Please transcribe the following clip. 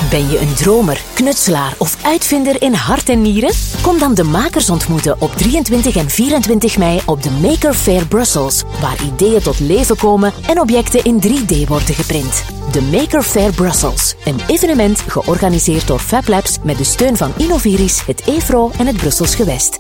Ben je een dromer, knutselaar of uitvinder in hart en nieren? Kom dan de makers ontmoeten op 23 en 24 mei op de Maker Faire Brussels, waar ideeën tot leven komen en objecten in 3D worden geprint. De Maker Faire Brussels, een evenement georganiseerd door Fab Labs met de steun van Innoviris, het EFRO en het Brussels Gewest.